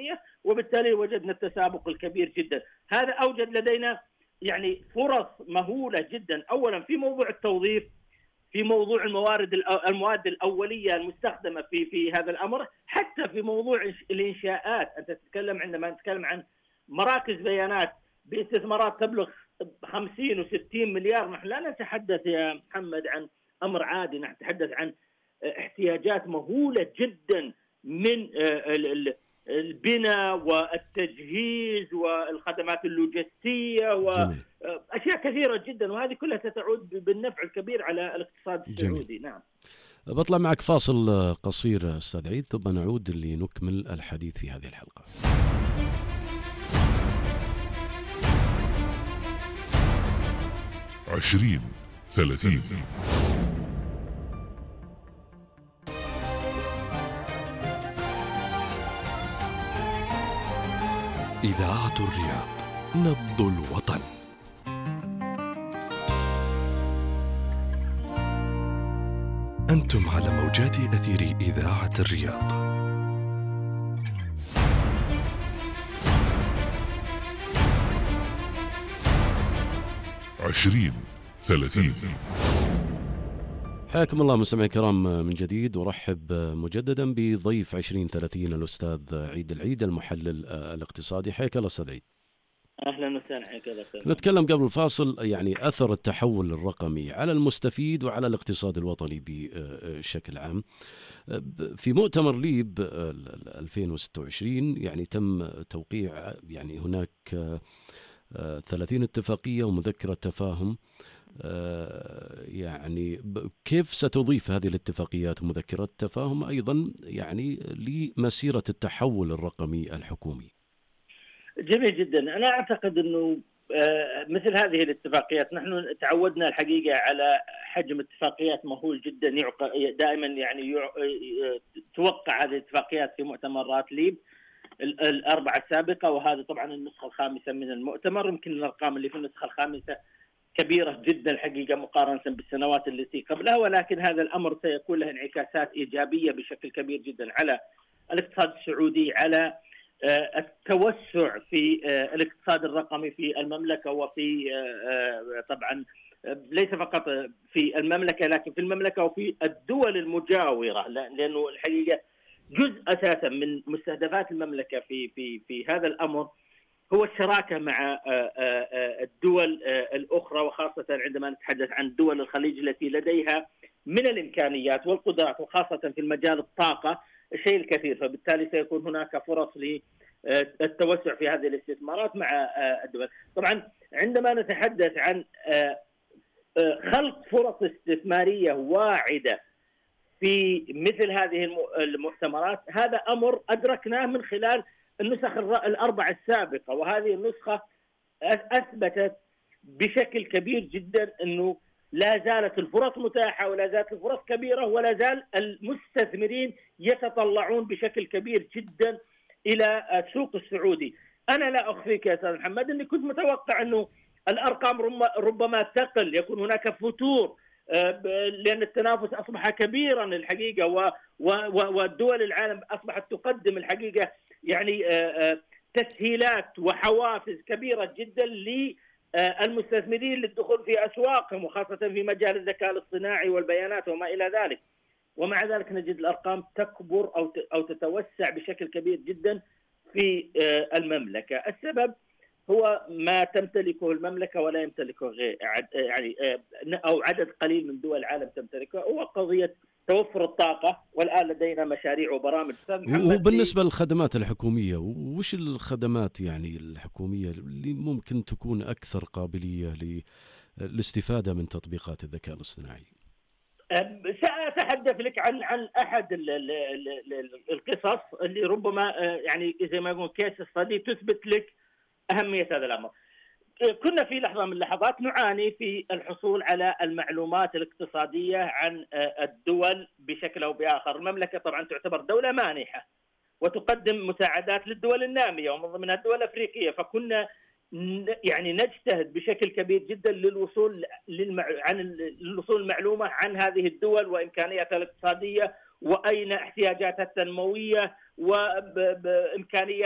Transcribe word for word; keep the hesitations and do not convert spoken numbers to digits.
الرقمية، وبالتالي وجدنا التسابق الكبير جدا. هذا أوجد لدينا يعني فرص مهولة جدا، أولا في موضوع التوظيف، في موضوع الموارد المواد الأولية المستخدمة في في هذا الأمر، حتى في موضوع الإنشاءات. أنت تتكلم عندما نتكلم عن مراكز بيانات باستثمارات تبلغ خمسين وستين مليار، نحن لا نتحدث يا محمد عن أمر عادي، نتحدث عن احتياجات مهولة جدا من البناء والتجهيز والخدمات اللوجستية وأشياء كثيرة جدا، وهذه كلها ستعود بالنفع الكبير على الاقتصاد السعودي. نعم. بطلع معك فاصل قصير أستاذ عيد، ثم نعود لنكمل الحديث في هذه الحلقة. عشرين ثلاثين. إذاعة الرياض، نبض الوطن. أنتم على موجات أثير إذاعة الرياض. عشرين ثلاثين. حياكم الله مستمعي الكرام من جديد، ورحب مجددا بضيف عشرين ثلاثين الأستاذ عيد العيد المحلل الاقتصادي. حياك الله أستاذ عيد. أهلا وسهلا. حياك الله. نتكلم قبل الفاصل يعني أثر التحول الرقمي على المستفيد وعلى الاقتصاد الوطني بشكل عام. في مؤتمر ليب ألفين وستة وعشرين يعني تم توقيع يعني هناك ثلاثين اتفاقية ومذكرة تفاهم. يعني كيف ستضيف هذه الاتفاقيات ومذكرة التفاهم أيضا يعني لمسيرة التحول الرقمي الحكومي؟ جميل جدا. أنا أعتقد أنه مثل هذه الاتفاقيات نحن تعودنا الحقيقة على حجم اتفاقيات مهول جدا، دائما يعني توقع هذه الاتفاقيات في مؤتمرات ليب الأربعة السابقة، وهذا طبعا النسخة الخامسة من المؤتمر. يمكن الأرقام اللي في النسخة الخامسة كبيرة جدا الحقيقة مقارنة بالسنوات التي قبلها، ولكن هذا الأمر سيكون له انعكاسات إيجابية بشكل كبير جدا على الاقتصاد السعودي، على التوسع في الاقتصاد الرقمي في المملكة، وفي طبعا ليس فقط في المملكة لكن في المملكة وفي الدول المجاورة، لأنه الحقيقة جزء أساسا من مستهدفات المملكة في في في هذا الأمر هو الشراكة مع الدول الأخرى، وخاصة عندما نتحدث عن دول الخليج التي لديها من الإمكانيات والقدرات، وخاصة في المجال الطاقة الشيء الكثير، فبالتالي سيكون هناك فرص للتوسع في هذه الاستثمارات مع الدول. طبعا عندما نتحدث عن خلق فرص استثمارية واعدة في مثل هذه المؤتمرات، هذا أمر أدركناه من خلال النسخ الأربع السابقة، وهذه النسخة أثبتت بشكل كبير جدا أنه لا زالت الفرص متاحة، ولا زالت الفرص كبيرة، ولا زال المستثمرين يتطلعون بشكل كبير جدا إلى السوق السعودي. أنا لا أخفيك يا أستاذ محمد أني كنت متوقع أنه الأرقام ربما تقل، يكون هناك فتور، لأن التنافس أصبح كبيرا الحقيقة، والدول العالم أصبحت تقدم الحقيقة يعني تسهيلات وحوافز كبيرة جدا للمستثمرين للدخول في أسواقهم، وخاصة في مجال الذكاء الاصطناعي والبيانات وما إلى ذلك. ومع ذلك نجد الأرقام تكبر أو أو تتوسع بشكل كبير جدا في المملكة. السبب هو ما تمتلكه المملكة ولا يمتلكه غير يعني أو عدد قليل من دول العالم تمتلكه، هو قضية توفر الطاقة، والآن لدينا مشاريع وبرامج. وبالنسبة للخدمات الحكومية، وش الخدمات يعني الحكومية اللي ممكن تكون أكثر قابلية للاستفادة من تطبيقات الذكاء الاصطناعي؟ سأتحدث لك عن عن أحد القصص اللي ربما يعني زي ما يقول كيس ستادي تثبت لك أهمية هذا الأمر. كنا في لحظة من اللحظات نعاني في الحصول على المعلومات الاقتصادية عن الدول بشكل أو بآخر. المملكة طبعا تعتبر دولة مانحة وتقدم مساعدات للدول النامية ومن ضمنها الدول الأفريقية، فكنا يعني نجتهد بشكل كبير جدا للوصول للمع... عن الوصول المعلومة عن هذه الدول وإمكانياتها الاقتصادية وأين احتياجاتها التنموية وبإمكانيات